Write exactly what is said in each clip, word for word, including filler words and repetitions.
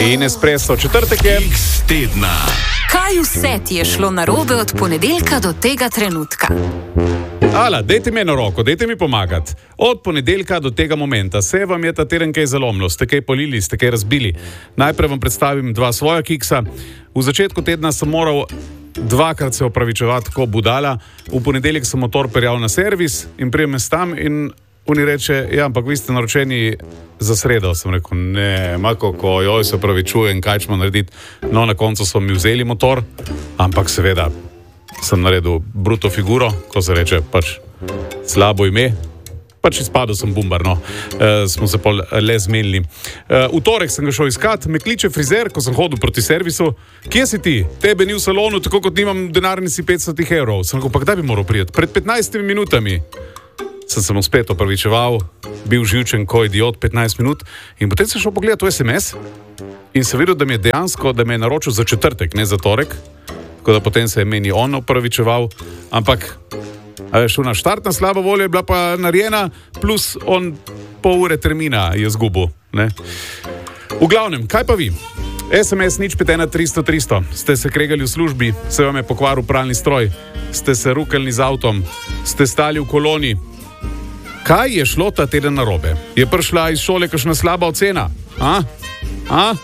In espresso četrtek je. Kiks tedna. Kaj vse ti je šlo narobe od ponedeljka do tega trenutka? Ala, dajte mi eno roko, dajte mi pomagati. Od ponedeljka do tega momenta se vam je ta teden kaj zalomilo, ste kaj polili, ste kaj razbili. Najprej vam predstavim dva svoja kiksa. V začetku tedna sem moral dvakrat se opravičevati kot budala. V ponedeljek sem motor peljal na servis in prijem tam in oni reče, ja, ampak vi ste naročeni za sredo. Sem rekel, ne, mako, ko joj se opravičujem, kaj ćemo narediti. No, na koncu so mi vzeli motor, ampak seveda sem naredil bruto figuro, ko se reče, pač slabo ime, pač izpadel sem bumbar, no. E, smo se pol le zmenili. E, v torek sem ga šel iskat, me kliče frizer, ko sem hodil proti servisu. Kje si ti? Tebe ni v salonu, tako kot nimam denarnici petsto evrov. Sem rekel, pa kdaj bi moral prijeti? Pred petnajstimi minutami. Sem se mu spet opravičeval, bil živčen ko idiot petnajst minut in potem sem šel pogledati v es em es in sem videl, da mi je dejansko, da me je naročil za četrtek, ne za torek. Tako da potem se je meni on opravičeval, ampak a veš, ona štartna slaba volja je bila pa narejena, plus on pol ure termina je zgubil, ne. V glavnem, kaj pa vi? es em es nič pet ena tristo tristo. Ste se kregali v službi, se vam je pokvaril pralni stroj, ste se rukali z avtom, ste stali v koloni. Kaj je šlo ta teden narobe? Je prišla iz šole kakšna slaba ocena? A? A?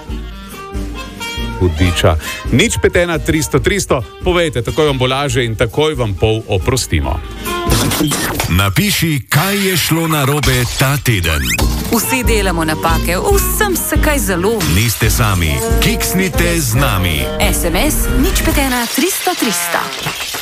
Hudiča. Nič pet ena tristo tristo, povejte, takoj vam bo laže in takoj vam pol oprostimo. Napiši, kaj je šlo narobe ta teden. Vsi delamo napake, vsem se kaj zalomi. Niste sami, kiksnite z nami. es em es nič pet ena tristo tristo.